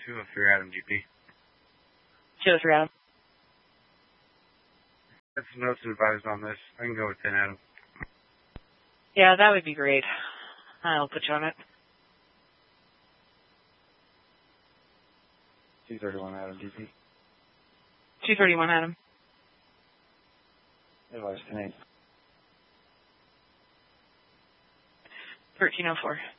203 Adam GP. 203 Adam. Got some notes advised on this. I can go with 10 Adam. Yeah, that would be great. I'll put you on it. 231 Adam GP. 231 Adam. Advice 10 8. 1304.